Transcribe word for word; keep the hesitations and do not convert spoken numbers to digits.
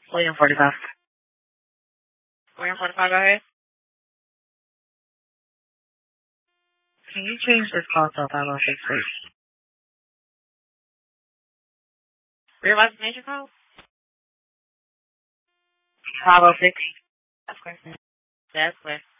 William forty-five. William forty-five, go ahead. Can you change this call to five oh six, please? Real vaccination code? five oh six. That's clear. That's clear.